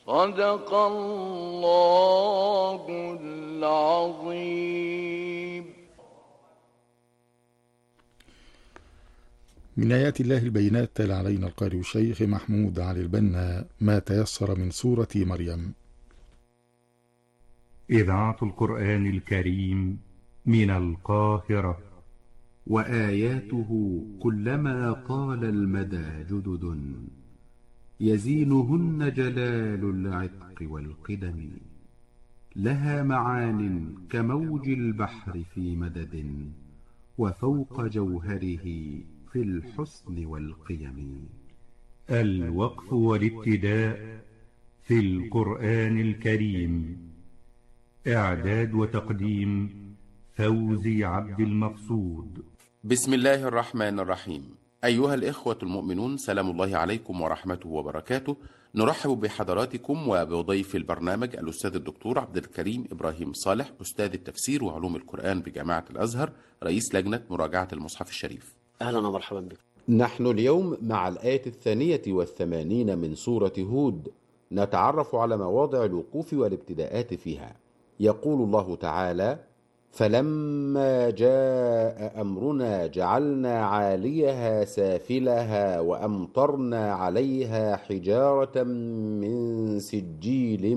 صدق الله العظيم. من آيات الله البينات تلا علينا القارئ الشيخ محمود علي البنا ما تيسر من سورة مريم. إذاعة القرآن الكريم من القاهرة. وآياته كلما طال المدى جدد، يزينهن جلال العتق والقدم. لها معان كموج البحر في مدد، وفوق جوهره في الحسن والقيم. الوقف والابتداء في القرآن الكريم. إعداد وتقديم فوزي عبد المقصود. بسم الله الرحمن الرحيم. أيها الإخوة المؤمنون، سلام الله عليكم ورحمته وبركاته. نرحب بحضراتكم وبضيف البرنامج الأستاذ الدكتور عبد الكريم إبراهيم صالح، أستاذ التفسير وعلوم القرآن بجامعة الأزهر، رئيس لجنة مراجعة المصحف الشريف. أهلا ومرحبا بك. نحن اليوم مع الآية 82 من سورة هود، نتعرف على مواضع الوقوف والابتداءات فيها. يقول الله تعالى: فلما جاء أمرنا جعلنا عاليها سافلها وأمطرنا عليها حجارة من سجيل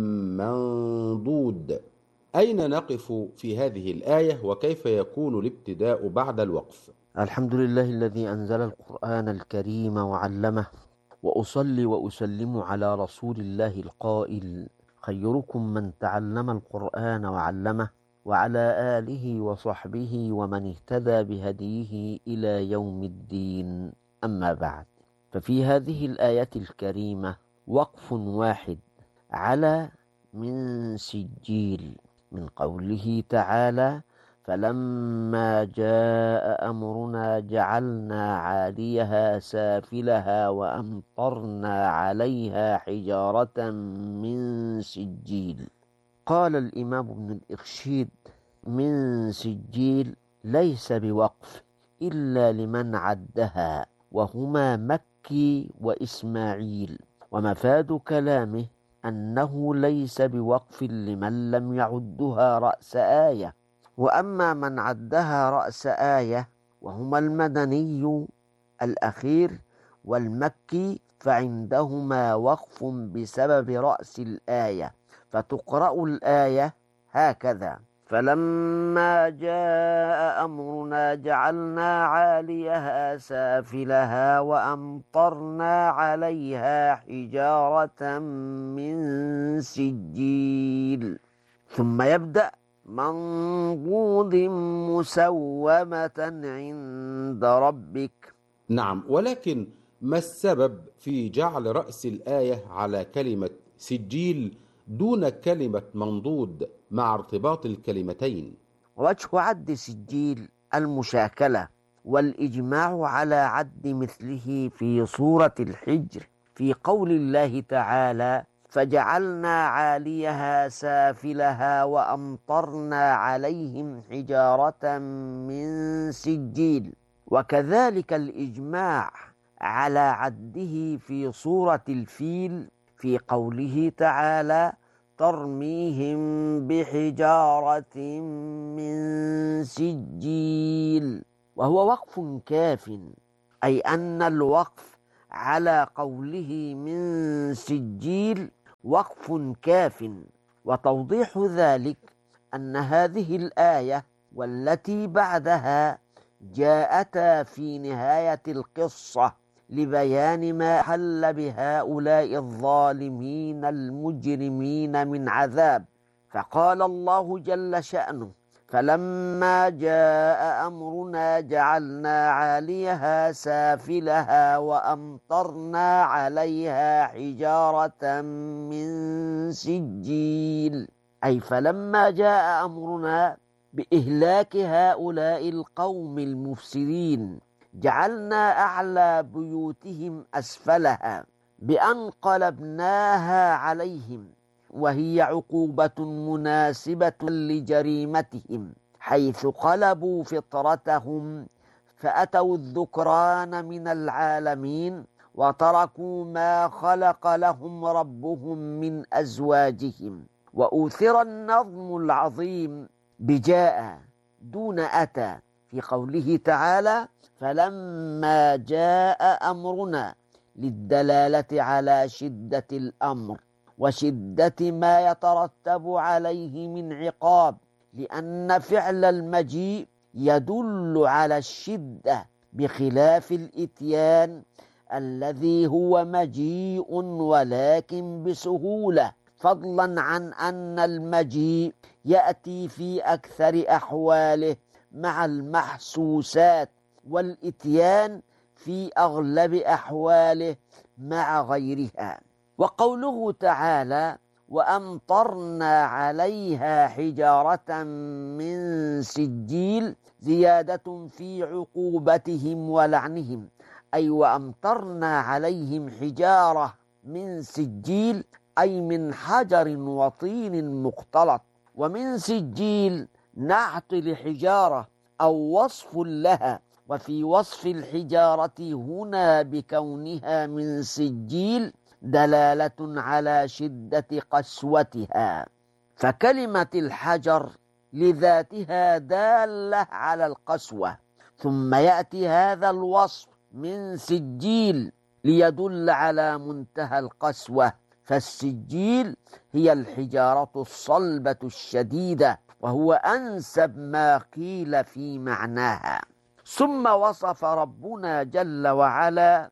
منضود. أين نقف في هذه الآية وكيف يكون الابتداء بعد الوقف؟ الحمد لله الذي أنزل القرآن الكريم وعلمه، وأصلي وأسلم على رسول الله القائل: خيركم من تعلم القرآن وعلمه، وعلى آله وصحبه ومن اهتدى بهديه إلى يوم الدين. أما بعد، ففي هذه الآية الكريمة وقف واحد على من سجيل، من قوله تعالى: فلما جاء أمرنا جعلنا عاليها سافلها وأمطرنا عليها حجارة من سجيل. قال الإمام ابن الإرشيد: من سجيل ليس بوقف إلا لمن عدها، وهما مكي وإسماعيل، ومفاد كلامه أنه ليس بوقف لمن لم يعدها رأس آية. وأما من عدها رأس آية وهما المدني الأخير والمكي فعندهما وقف بسبب رأس الآية، فتقرأ الآية هكذا: فلما جاء أمرنا جعلنا عاليها سافلها وأمطرنا عليها حجارة من سجيل. ثم يبدأ: منضود مسومة عند ربك. نعم، ولكن ما السبب في جعل رأس الآية على كلمة سجيل دون كلمة منضود مع ارتباط الكلمتين؟ وجه عد سجيل المشاكلة، والإجماع على عد مثله في سورة الحجر في قول الله تعالى: فجعلنا عاليها سافلها وأمطرنا عليهم حجارة من سجيل. وكذلك الإجماع على عده في سورة الفيل في قوله تعالى: ترميهم بحجارة من سجيل. وهو وقف كاف، أي أن الوقف على قوله من سجيل وقف كاف. وتوضيح ذلك أن هذه الآية والتي بعدها جاءتا في نهاية القصة لبيان ما حل بهؤلاء الظالمين المجرمين من عذاب. فقال الله جل شأنه: فلما جاء أمرنا جعلنا عاليها سافلها وأمطرنا عليها حجارة من سجيل، أي فلما جاء أمرنا بإهلاك هؤلاء القوم المفسدين جعلنا أعلى بيوتهم أسفلها بأن قلبناها عليهم، وهي عقوبة مناسبة لجريمتهم، حيث قلبوا فطرتهم فأتوا الذكران من العالمين وتركوا ما خلق لهم ربهم من أزواجهم. وأوثر النظم العظيم بجاء دون أتى في قوله تعالى: فلما جاء أمرنا، للدلالة على شدة الأمر وشدة ما يترتب عليه من عقاب، لأن فعل المجيء يدل على الشدة، بخلاف الإتيان الذي هو مجيء ولكن بسهولة، فضلا عن أن المجيء يأتي في أكثر أحواله مع المحسوسات، والإتيان في أغلب أحواله مع غيرها. وقوله تعالى: وأمطرنا عليها حجارة من سجيل، زيادة في عقوبتهم ولعنهم، أي وأمطرنا عليهم حجارة من سجيل، أي من حجر وطين مختلط. ومن سجيل نعت لحجارة أو وصف لها، وفي وصف الحجارة هنا بكونها من سجيل دلالة على شدة قسوتها، فكلمة الحجر لذاتها دالة على القسوة، ثم يأتي هذا الوصف من سجيل ليدل على منتهى القسوة، فالسجيل هي الحجارة الصلبة الشديدة، وهو أنسب ما قيل في معناها. ثم وصف ربنا جل وعلا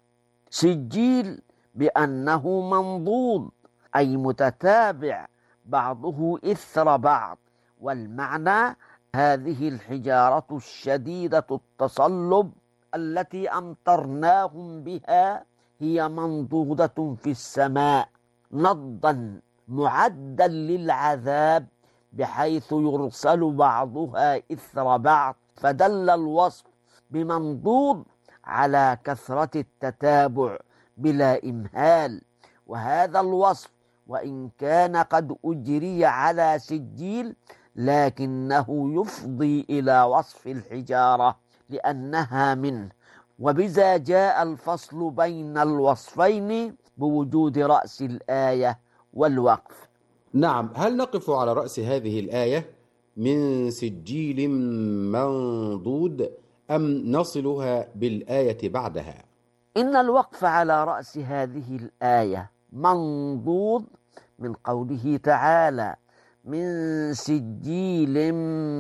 سجيل بأنه منضود، أي متتابع بعضه إثر بعض، والمعنى هذه الحجارة الشديدة التصلب التي أمطرناهم بها هي منضودة في السماء نضا معدا للعذاب، بحيث يرسل بعضها إثر بعض، فدل الوصف بمنضود على كثرة التتابع بلا إمهال. وهذا الوصف وإن كان قد أجري على سجيل، لكنه يفضي إلى وصف الحجارة لأنها منه، وبذا جاء الفصل بين الوصفين بوجود رأس الآية والوقف. نعم، هل نقف على رأس هذه الآية من سجيل منضود أم نصلها بالآية بعدها؟ إن الوقف على رأس هذه الآية منضود من قوله تعالى: من سجيل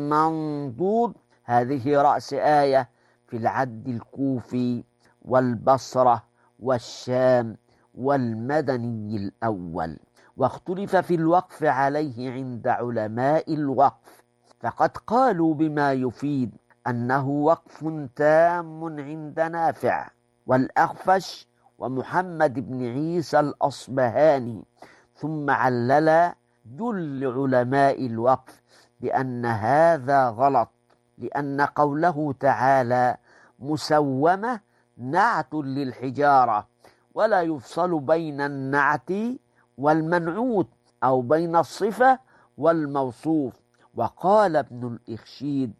منضود، هذه رأس آية في العد الكوفي والبصرة والشام والمدني الأول. واختلف في الوقف عليه عند علماء الوقف، فقد قالوا بما يفيد أنه وقف تام عند نافع والأخفش ومحمد بن عيسى الأصبهاني، ثم علل جل علماء الوقف بأن هذا غلط، لأن قوله تعالى مسومة نعت للحجارة، ولا يفصل بين النعت والمنعوت أو بين الصفة والموصوف. وقال ابن الإخشيد: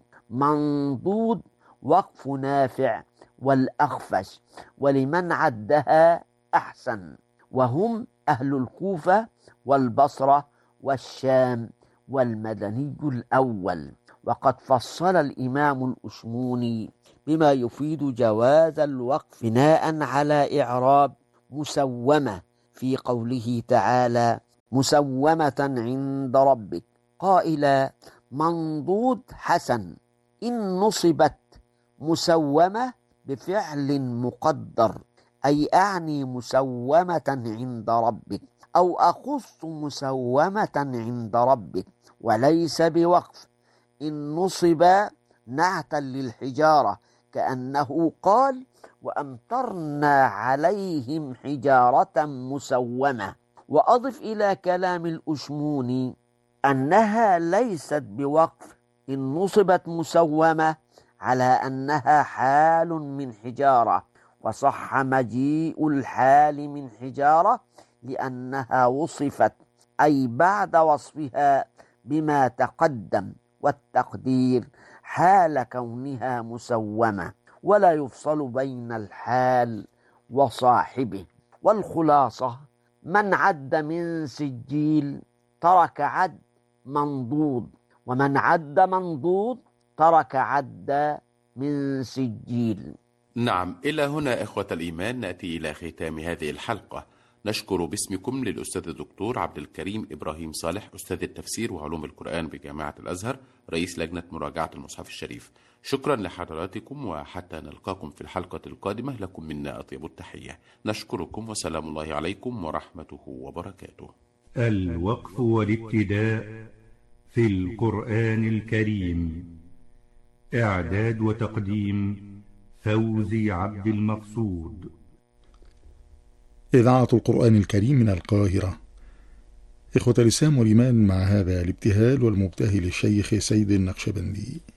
منضود وقف نافع والأخفش، ولمن عدها أحسن، وهم أهل الكوفة والبصرة والشام والمدني الأول. وقد فصل الإمام الأشموني بما يفيد جواز الوقف بناء على إعراب مسومة في قوله تعالى: مسومة عند ربك، قائلا: منضود حسن إن نصبت مسومة بفعل مقدر، أي أعني مسومة عند ربك، أو أخص مسومة عند ربك، وليس بوقف إن نصب نعتا للحجارة، كأنه قال: وأمطرنا عليهم حجارة مسومة. وأضف إلى كلام الأشموني أنها ليست بوقف إن نصبت مسومة على أنها حال من حجارة، وصح مجيء الحال من حجارة لأنها وصفت، أي بعد وصفها بما تقدم، والتقدير حال كونها مسومة، ولا يفصل بين الحال وصاحبه. والخلاصة: من عد من سجيل ترك عد منضود، ومن عد منضود ترك عد من سجيل. نعم، إلى هنا إخوة الإيمان نأتي إلى ختام هذه الحلقة. نشكر باسمكم للأستاذ الدكتور عبد الكريم إبراهيم صالح، أستاذ التفسير وعلوم القرآن بجامعة الأزهر، رئيس لجنة مراجعة المصحف الشريف. شكرا لحضراتكم، وحتى نلقاكم في الحلقة القادمة لكم منا أطيب التحية. نشكركم، وسلام الله عليكم ورحمته وبركاته. الوقف والابتداء في القرآن الكريم. إعداد وتقديم فوزي عبد المقصود. إذاعة القرآن الكريم من القاهرة. إخوة الإسلام والإيمان، مع هذا الابتهال والمبتهل الشيخ سيد النقشبندي.